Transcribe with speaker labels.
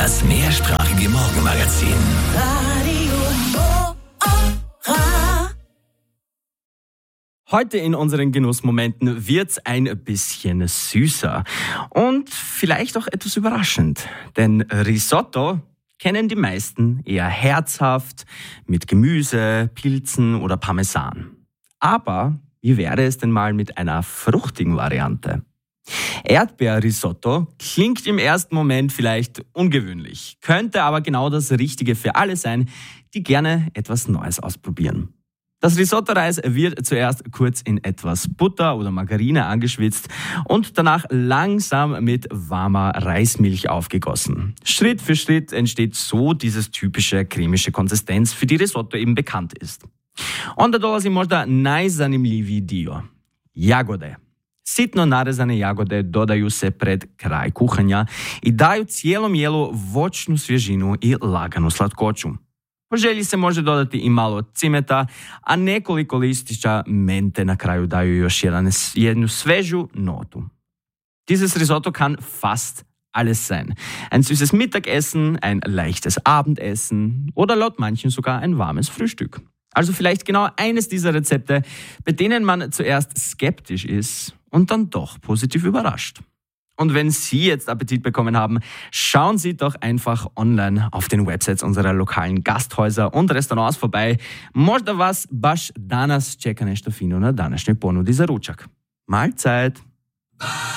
Speaker 1: Das mehrsprachige Morgenmagazin.
Speaker 2: Heute in unseren Genussmomenten wird's ein bisschen süßer und vielleicht auch etwas überraschend. Denn Risotto kennen die meisten eher herzhaft mit Gemüse, Pilzen oder Parmesan. Aber wie wäre es denn mal mit einer fruchtigen Variante? Erdbeerrisotto klingt im ersten Moment vielleicht ungewöhnlich, könnte aber genau das Richtige für alle sein, die gerne etwas Neues ausprobieren. Das Risotto-Reis wird zuerst kurz in etwas Butter oder Margarine angeschwitzt und danach langsam mit warmer Reismilch aufgegossen. Schritt für Schritt entsteht so dieses typische cremische Konsistenz, für die Risotto eben bekannt ist. Onda dolazi možda najzanimljiviji dio. Jagode. Sitno narezane jagode dodaju se pred kraj kuhanja i daju cijelom jelu voćnu svježinu i laganu slatkoću. Po želji se može dodati i malo cimeta, a nekoliko listića mente na kraju daju još jednu svežu notu. Dieses Risotto kann fast alles sein. Ein süßes Mittagessen, ein leichtes Abendessen oder laut manchen sogar ein warmes Frühstück. Also vielleicht genau eines dieser Rezepte, bei denen man zuerst skeptisch ist und dann doch positiv überrascht. Und wenn Sie jetzt Appetit bekommen haben, schauen Sie doch einfach online auf den Websites unserer lokalen Gasthäuser und Restaurants vorbei. Možda vas baš danas čeka nešto fino na današnjoj ponudi za ručak. Mahlzeit!